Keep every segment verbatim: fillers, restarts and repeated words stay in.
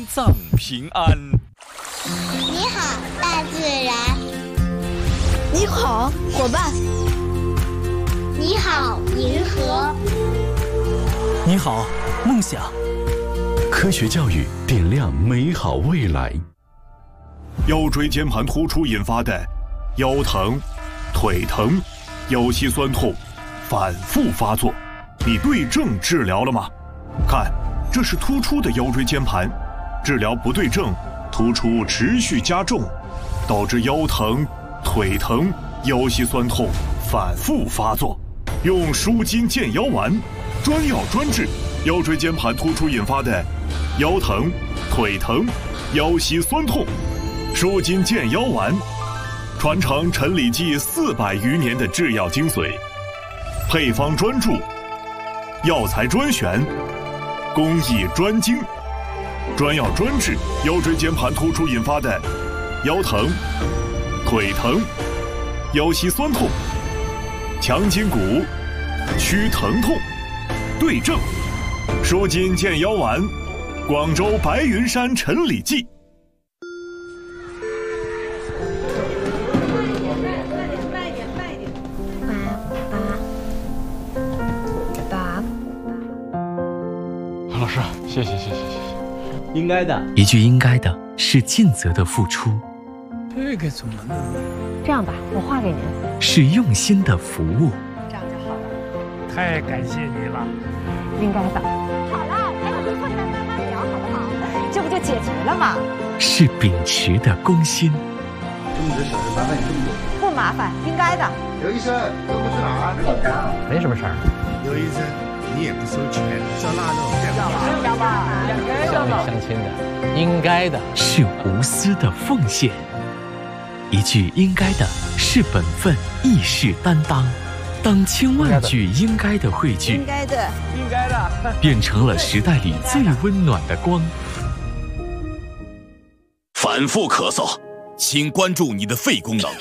藏平安。 你好，大自然。 你好，伙伴。 你好，银河。 你好，梦想。 科学教育点亮美好未来。 腰椎间盘突出引发的腰疼、腿疼、腰膝酸痛反复发作，你对症治疗了吗？看，这是突出的腰椎间盘，治疗不对症，突出持续加重，导致腰疼、腿疼、腰膝酸痛反复发作。用舒筋健腰丸，专药专治腰椎间盘突出引发的腰疼、腿疼、腰膝酸痛。舒筋健腰丸，传承陈李济四百余年的制药精髓，配方专注，药材专选，工艺专精，专药专治腰椎间盘突出引发的腰疼、腿疼、腰膝酸痛，强筋骨，祛疼痛，对症。舒筋健腰丸，广州白云山陈李济。 老师，谢谢谢谢谢谢。 应该的， 一句应该的是尽责的付出， 这个怎么弄？ 这样吧，我画给您。 是用心的服务。 这样就好了。 太感谢你了。 应该的。好了，还有困难慢慢聊，好不好？这不就解决了吗？ 是秉持的公心。 这么多小事麻烦你这么多。 不麻烦，应该的。 刘医生，这不是哪儿？ 没什么事儿。 刘医生，你也不收钱，烧腊肉两个。 要吧，两个人乡里乡亲的，应该的。 是无私的奉献。一句应该的是本分，亦是担当。当千万句应该的汇聚， 应该的， 应该的， 变成了时代里最温暖的光。 反复咳嗽，请关注你的肺功能。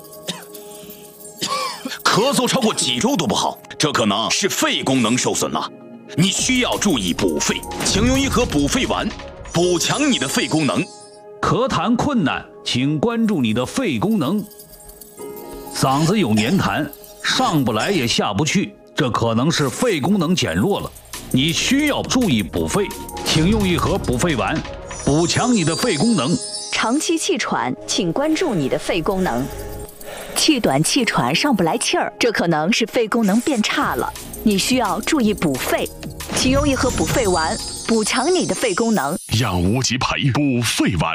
咳嗽超过几周都不好，这可能是肺功能受损了。你需要注意补肺，请用一盒补肺丸，补强你的肺功能。 咳痰困难，请关注你的肺功能。嗓子有黏痰，上不来也下不去，这可能是肺功能减弱了。你需要注意补肺，请用一盒补肺丸，补强你的肺功能。 长期气喘，请关注你的肺功能。气短气喘上不来气儿，这可能是肺功能变差了，你需要注意补肺，请用一盒补肺丸，补强你的肺功能。 养无极培补肺丸。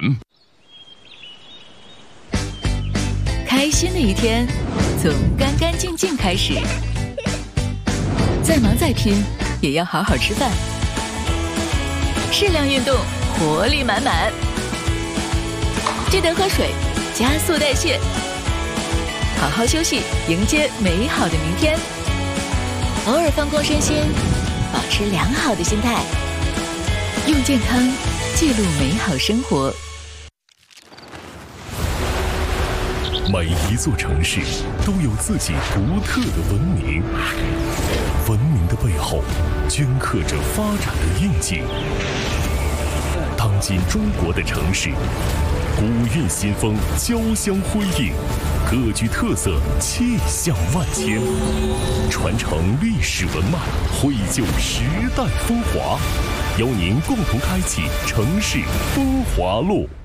开心的一天从干干净净开始，再忙再拼也要好好吃饭，适量运动，活力满满，记得喝水，加速代谢，好好休息，迎接美好的明天。偶尔放空身心，保持良好的心态，用健康记录美好生活。 每一座城市都有自己独特的文明，文明的背后镌刻着发展的印记。当今中国的城市，古韵新风，交相辉映，各具特色，气象万千，传承历史文脉，绘就时代风华，邀您共同开启城市风华路。